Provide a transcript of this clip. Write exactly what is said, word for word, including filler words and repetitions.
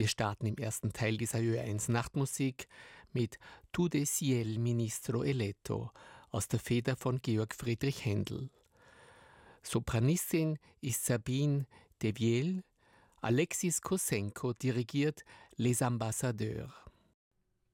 Wir starten im ersten Teil dieser Ö eins Nachtmusik mit Tu decii el ministro eletto aus der Feder von Georg Friedrich Händel. Sopranistin ist Sabine Devielle, Alexis Kossenko dirigiert Les Ambassadeurs.